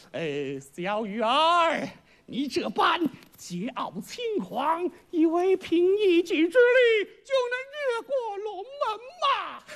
小鱼儿，你这般桀骜轻狂，以为凭一己之力就能越过龙门吗？